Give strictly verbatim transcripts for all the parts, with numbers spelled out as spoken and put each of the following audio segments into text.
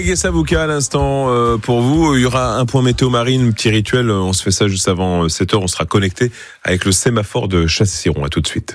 Guessabouka à l'instant euh, pour vous. Il y aura un point météo marine, petit rituel. On se fait ça juste avant sept heures. On sera connecté avec le sémaphore de Châtillon. À tout de suite.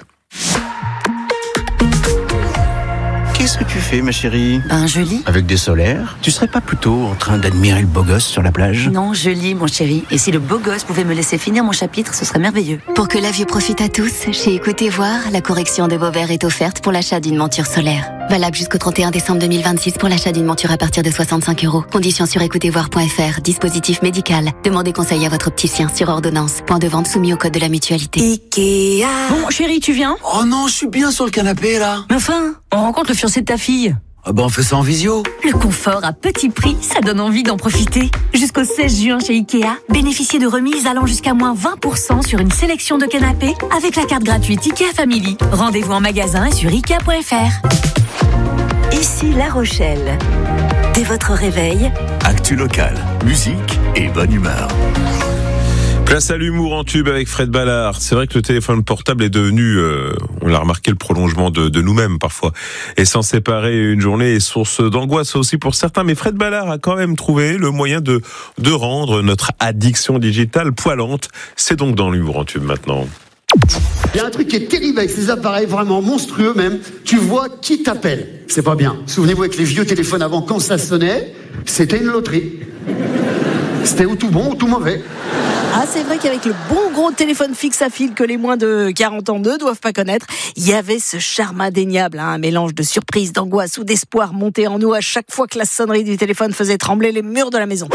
Qu'est-ce que tu fais, ma chérie ? Ben, je lis. Avec des solaires ? Tu serais pas plutôt en train d'admirer le beau gosse sur la plage ? Non, je lis, mon chéri. Et si le beau gosse pouvait me laisser finir mon chapitre, ce serait merveilleux. Pour que la vue profite à tous, chez Écoutez Voir, la correction de vos verres est offerte pour l'achat d'une monture solaire. Valable jusqu'au trente et un décembre deux mille vingt-six pour l'achat d'une monture à partir de soixante-cinq euros. Conditions sur écoutez voir point f r. Dispositif médical. Demandez conseil à votre opticien sur ordonnance. Point de vente soumis au code de la mutualité. Ikea. Bon, chérie, tu viens ? Oh non, je suis bien sur le canapé, là. Mais enfin, on rencontre le fiancé de ta fille. Ah ben, on fait ça en visio. Le confort à petit prix, ça donne envie d'en profiter. Jusqu'au seize juin chez Ikea, bénéficiez de remises allant jusqu'à moins vingt pour cent sur une sélection de canapés avec la carte gratuite Ikea Family. Rendez-vous en magasin et sur ikea point f r. Ici La Rochelle. Dès votre réveil, actu local, musique et bonne humeur. Place à l'humour en tube avec Fred Ballard. C'est vrai que le téléphone portable est devenu, euh, on l'a remarqué, le prolongement de, de nous-mêmes parfois. Et s'en séparer une journée est source d'angoisse aussi pour certains. Mais Fred Ballard a quand même trouvé le moyen de, de rendre notre addiction digitale poilante. C'est donc dans l'humour en tube maintenant. Il y a un truc qui est terrible avec ces appareils, vraiment monstrueux même. Tu vois qui t'appelle. C'est pas bien. Souvenez-vous avec les vieux téléphones avant, quand ça sonnait, c'était une loterie. C'était ou tout bon ou tout mauvais. Ah, c'est vrai qu'avec le bon gros téléphone fixe à fil que les moins de quarante ans ne doivent pas connaître, il y avait ce charme indéniable, hein, un mélange de surprise, d'angoisse ou d'espoir monté en nous à chaque fois que la sonnerie du téléphone faisait trembler les murs de la maison.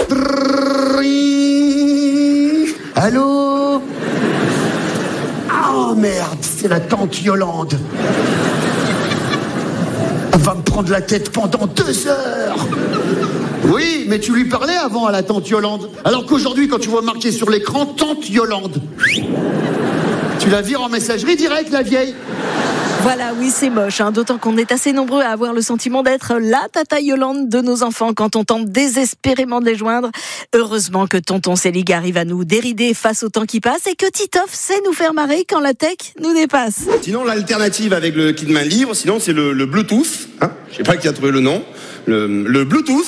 Allô ? Oh merde, c'est la tante Yolande. Elle va me prendre la tête pendant deux heures. Oui, mais tu lui parlais avant à la tante Yolande. Alors qu'aujourd'hui, quand tu vois marqué sur l'écran, tante Yolande, tu la vires en messagerie directe, la vieille. Voilà, oui, c'est moche, hein, d'autant qu'on est assez nombreux à avoir le sentiment d'être la tata Yolande de nos enfants quand on tente désespérément de les joindre. Heureusement que tonton Célig arrive à nous dérider face au temps qui passe et que Titoff sait nous faire marrer quand la tech nous dépasse. Sinon, l'alternative avec le kit main libre, sinon c'est le, le Bluetooth. Hein, je sais pas qui a trouvé le nom. Le, le Bluetooth.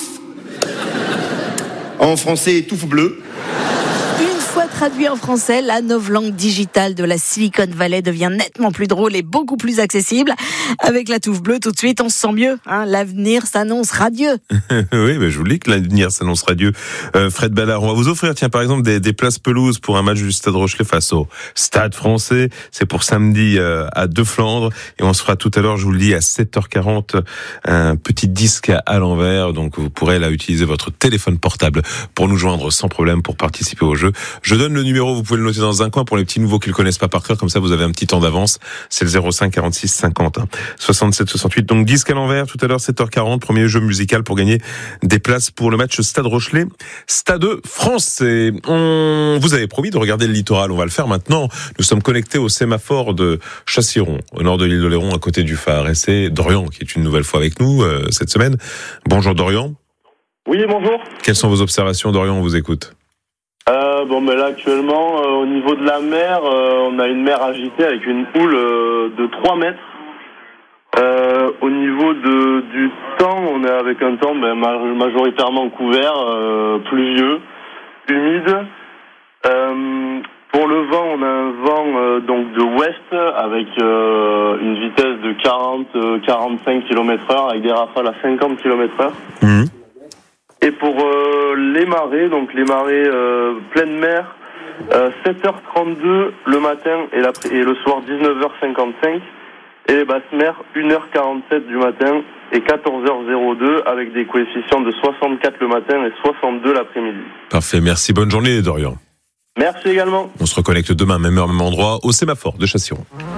En français, touffe bleu. Une fois traduit en français, la novlangue digitale de la Silicon Valley devient nettement plus drôle et beaucoup plus accessible. Avec la touffe bleue, tout de suite, on se sent mieux. Hein, l'avenir s'annonce radieux. Oui, mais je vous le dis que l'avenir s'annonce radieux. Euh, Fred Ballard, on va vous offrir, tiens, par exemple, des, des places pelouses pour un match du Stade Rochelet face au Stade Français. C'est pour samedi euh, à Deux-Flandres. Et on se fera tout à l'heure, je vous le dis, à sept heures quarante, un petit disque à l'envers. Donc, vous pourrez là utiliser votre téléphone portable pour nous joindre sans problème pour participer au jeu. Je donne le numéro, vous pouvez le noter dans un coin pour les petits nouveaux qui le connaissent pas par cœur, comme ça vous avez un petit temps d'avance. C'est le zéro cinq quarante-six cinquante soixante-sept soixante-huit. Donc disque à l'envers, tout à l'heure sept heures quarante, premier jeu musical pour gagner des places pour le match Stade Rochelet, Stade Français. On vous avait promis de regarder le littoral, on va le faire maintenant. Nous sommes connectés au sémaphore de Châtillon, au nord de l'île d'Oléron, à côté du phare. Et c'est Dorian qui est une nouvelle fois avec nous euh, cette semaine. Bonjour Dorian. Oui, bonjour. Quelles sont vos observations, Dorian, on vous écoute. Euh, bon, mais là, actuellement, euh, au niveau de la mer, euh, on a une mer agitée avec une houle euh, de trois mètres. Euh, au niveau de, du temps, on est avec un temps ben, majoritairement couvert, euh, pluvieux, humide. Euh, pour le vent, on a un vent euh, donc de ouest avec euh, une vitesse de quarante à quarante-cinq kilomètres heure avec des rafales à cinquante kilomètres heure. Mmh. Et pour euh, les marées, donc les marées euh, pleine mer, euh, sept heures trente-deux le matin et, la, et le soir dix-neuf heures cinquante-cinq. Et les basses mers, une heure quarante-sept du matin et quatorze heures deux avec des coefficients de soixante-quatre le matin et soixante-deux l'après-midi. Parfait, merci, bonne journée Dorian. Merci également. On se reconnecte demain, même heure, même endroit, au sémaphore de Châtillon.